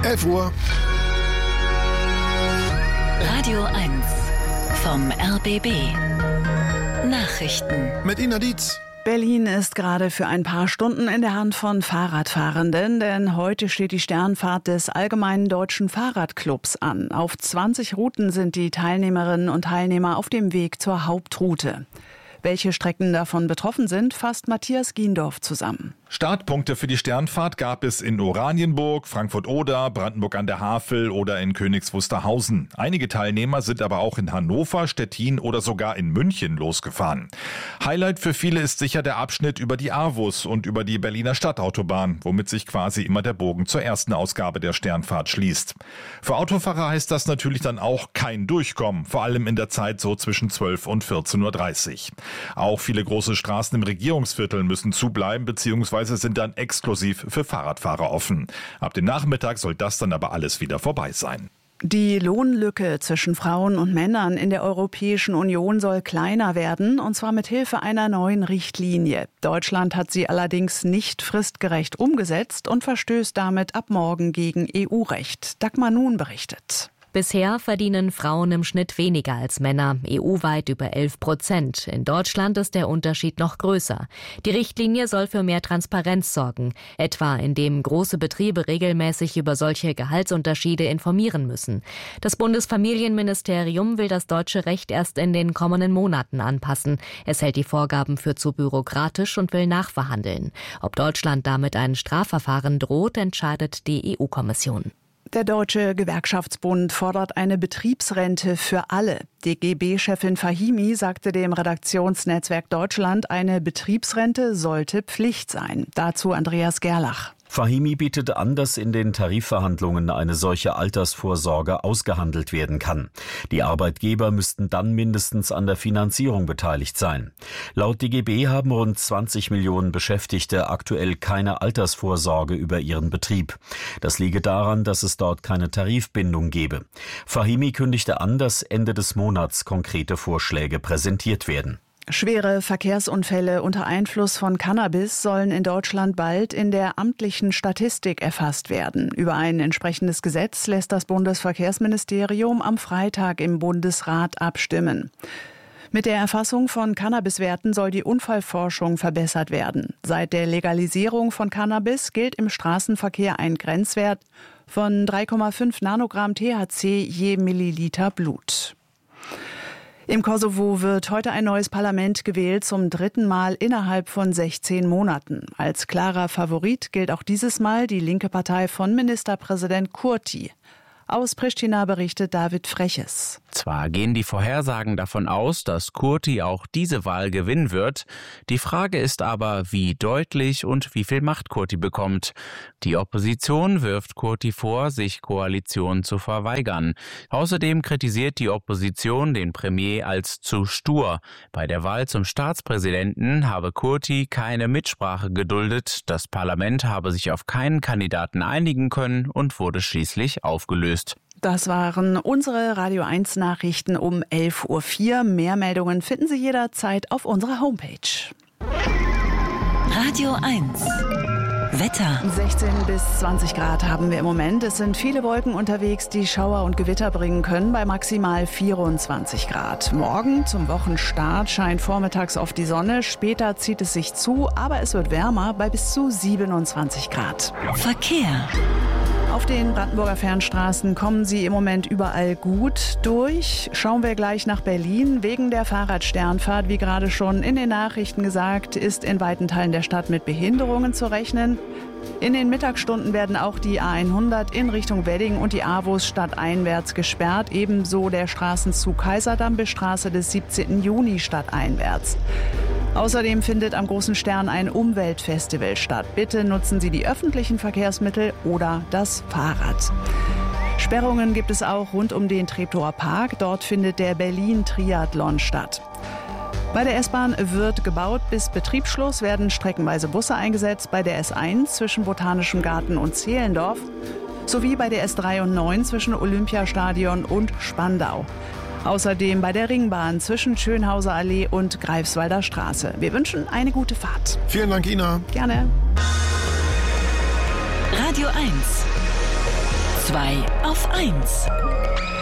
11 Uhr. Radio 1 vom RBB. Nachrichten. Mit Ina Dietz. Berlin ist gerade für ein paar Stunden in der Hand von Fahrradfahrenden, denn heute steht die Sternfahrt des Allgemeinen Deutschen Fahrradclubs an. Auf 20 Routen sind die Teilnehmerinnen und Teilnehmer auf dem Weg zur Hauptroute. Welche Strecken davon betroffen sind, fasst Matthias Giendorf zusammen. Startpunkte für die Sternfahrt gab es in Oranienburg, Frankfurt-Oder, Brandenburg an der Havel oder in Königs Wusterhausen. Einige Teilnehmer sind aber auch in Hannover, Stettin oder sogar in München losgefahren. Highlight für viele ist sicher der Abschnitt über die Arvus und über die Berliner Stadtautobahn, womit sich quasi immer der Bogen zur ersten Ausgabe der Sternfahrt schließt. Für Autofahrer heißt das natürlich dann auch kein Durchkommen, vor allem in der Zeit so zwischen 12 und 14.30 Uhr. Auch viele große Straßen im Regierungsviertel müssen zubleiben bzw. sind dann exklusiv für Fahrradfahrer offen. Ab dem Nachmittag soll das dann aber alles wieder vorbei sein. Die Lohnlücke zwischen Frauen und Männern in der Europäischen Union soll kleiner werden, und zwar mit Hilfe einer neuen Richtlinie. Deutschland hat sie allerdings nicht fristgerecht umgesetzt und verstößt damit ab morgen gegen EU-Recht. Dagmar Nun berichtet. Bisher verdienen Frauen im Schnitt weniger als Männer, EU-weit über 11%. In Deutschland ist der Unterschied noch größer. Die Richtlinie soll für mehr Transparenz sorgen, etwa indem große Betriebe regelmäßig über solche Gehaltsunterschiede informieren müssen. Das Bundesfamilienministerium will das deutsche Recht erst in den kommenden Monaten anpassen. Es hält die Vorgaben für zu bürokratisch und will nachverhandeln. Ob Deutschland damit ein Strafverfahren droht, entscheidet die EU-Kommission. Der Deutsche Gewerkschaftsbund fordert eine Betriebsrente für alle. DGB-Chefin Fahimi sagte dem Redaktionsnetzwerk Deutschland, eine Betriebsrente sollte Pflicht sein. Dazu Andreas Gerlach. Fahimi bietet an, dass in den Tarifverhandlungen eine solche Altersvorsorge ausgehandelt werden kann. Die Arbeitgeber müssten dann mindestens an der Finanzierung beteiligt sein. Laut DGB haben rund 20 Millionen Beschäftigte aktuell keine Altersvorsorge über ihren Betrieb. Das liege daran, dass es dort keine Tarifbindung gebe. Fahimi kündigte an, dass Ende des Monats konkrete Vorschläge präsentiert werden. Schwere Verkehrsunfälle unter Einfluss von Cannabis sollen in Deutschland bald in der amtlichen Statistik erfasst werden. Über ein entsprechendes Gesetz lässt das Bundesverkehrsministerium am Freitag im Bundesrat abstimmen. Mit der Erfassung von Cannabiswerten soll die Unfallforschung verbessert werden. Seit der Legalisierung von Cannabis gilt im Straßenverkehr ein Grenzwert von 3,5 Nanogramm THC je Milliliter Blut. Im Kosovo wird heute ein neues Parlament gewählt, zum dritten Mal innerhalb von 16 Monaten. Als klarer Favorit gilt auch dieses Mal die linke Partei von Ministerpräsident Kurti. Aus Pristina berichtet David Freches. Zwar gehen die Vorhersagen davon aus, dass Kurti auch diese Wahl gewinnen wird. Die Frage ist aber, wie deutlich und wie viel Macht Kurti bekommt. Die Opposition wirft Kurti vor, sich Koalitionen zu verweigern. Außerdem kritisiert die Opposition den Premier als zu stur. Bei der Wahl zum Staatspräsidenten habe Kurti keine Mitsprache geduldet. Das Parlament habe sich auf keinen Kandidaten einigen können und wurde schließlich aufgelöst. Das waren unsere Radio 1 Nachrichten um 11.04 Uhr. Mehr Meldungen finden Sie jederzeit auf unserer Homepage. Radio 1 Wetter. 16 bis 20 Grad haben wir im Moment. Es sind viele Wolken unterwegs, die Schauer und Gewitter bringen können, bei maximal 24 Grad. Morgen zum Wochenstart scheint vormittags oft die Sonne. Später zieht es sich zu, aber es wird wärmer bei bis zu 27 Grad. Verkehr. Auf den Brandenburger Fernstraßen kommen Sie im Moment überall gut durch. Schauen wir gleich nach Berlin. Wegen der Fahrradsternfahrt, wie gerade schon in den Nachrichten gesagt, ist in weiten Teilen der Stadt mit Behinderungen zu rechnen. In den Mittagsstunden werden auch die A100 in Richtung Wedding und die Arvus stadteinwärts gesperrt. Ebenso der Straßenzug Kaiserdamm bis Straße des 17. Juni stadteinwärts. Außerdem findet am Großen Stern ein Umweltfestival statt. Bitte nutzen Sie die öffentlichen Verkehrsmittel oder das Fahrrad. Sperrungen gibt es auch rund um den Treptower Park. Dort findet der Berlin-Triathlon statt. Bei der S-Bahn wird gebaut. Bis Betriebsschluss werden streckenweise Busse eingesetzt. Bei der S1 zwischen Botanischem Garten und Zehlendorf sowie bei der S3 und 9 zwischen Olympiastadion und Spandau. Außerdem bei der Ringbahn zwischen Schönhauser Allee und Greifswalder Straße. Wir wünschen eine gute Fahrt. Vielen Dank, Ina. Gerne. Radio 1 2 auf 1.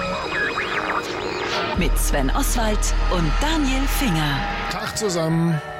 Mit Sven Oswald und Daniel Finger. Tag zusammen.